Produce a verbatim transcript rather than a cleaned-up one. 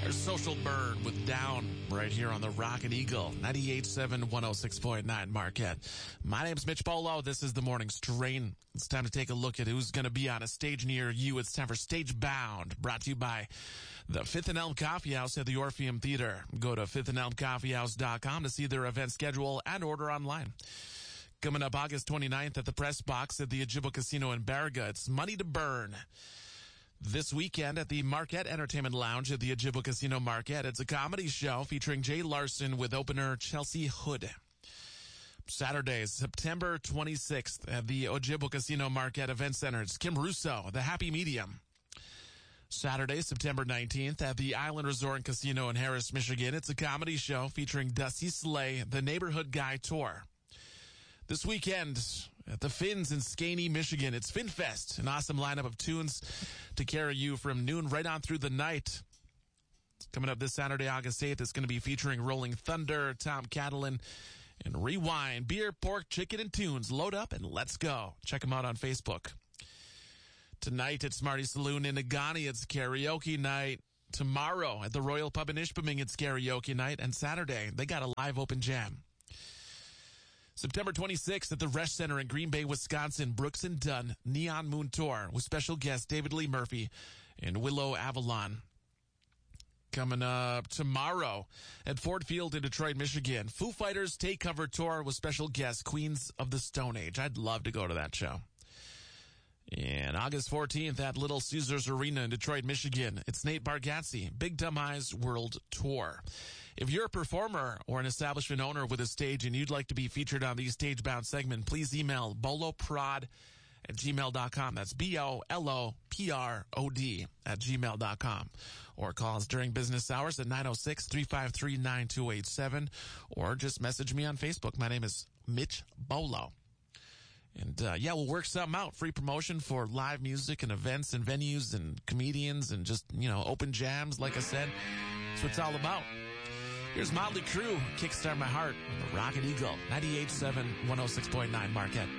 There's Social Bird with Down right here on the Rocket Eagle, ninety-eight point seven, one oh six point nine Marquette. My name's Mitch Bolo. This is the Morning Strain. It's time to take a look at who's going to be on a stage near you. It's time for Stage Bound, brought to you by the Fifth and Elm Coffee House at the Orpheum Theater. Go to fifth and elm coffee house dot com to see their event schedule and order online. Coming up August twenty-ninth at the Press Box at the Ojibwa Casino in Baraga, it's Money to Burn. This weekend at the Marquette Entertainment Lounge at the Ojibwa Casino Marquette, it's a comedy show featuring Jay Larson with opener Chelsea Hood. Saturday, September twenty-sixth at the Ojibwa Casino Marquette Event Center, it's Kim Russo, The Happy Medium. Saturday, September nineteenth at the Island Resort and Casino in Harris, Michigan, it's a comedy show featuring Dusty Slay, The Neighborhood Guy Tour. This weekend at the Finns in Skaney, Michigan, it's FinFest, an awesome lineup of tunes to carry you from noon right on through the night. It's coming up this Saturday, August eighth. It's going to be featuring Rolling Thunder, Tom Catalan, and Rewind. Beer, pork, chicken, and tunes. Load up and let's go. Check them out on Facebook. Tonight at Smarty Saloon in Nagani, it's karaoke night. Tomorrow at the Royal Pub in Ishpeming, it's karaoke night. And Saturday, they got a live open jam. September twenty-sixth at the Resch Center in Green Bay, Wisconsin, Brooks and Dunn Neon Moon Tour with special guests David Lee Murphy and Willow Avalon. Coming up tomorrow at Ford Field in Detroit, Michigan, Foo Fighters Take Cover Tour with special guests Queens of the Stone Age. I'd love to go to that show. And August fourteenth at Little Caesars Arena in Detroit, Michigan, it's Nate Bargatze, Big Dumb Eyes World Tour. If you're a performer or an establishment owner with a stage and you'd like to be featured on the Stage Bound segment, please email boloprod at gmail dot com. That's B O L O P R O D at gmail dot com. Or call us during business hours at nine oh six, three five three, nine two eight seven. Or just message me on Facebook. My name is Mitch Bolo. And, uh, yeah, we'll work something out. Free promotion for live music and events and venues and comedians and just, you know, open jams, like I said. That's what it's all about. Here's Motley Crue, Kickstart My Heart, on the Rocket Eagle, ninety-eight point seven, one oh six point nine Marquette.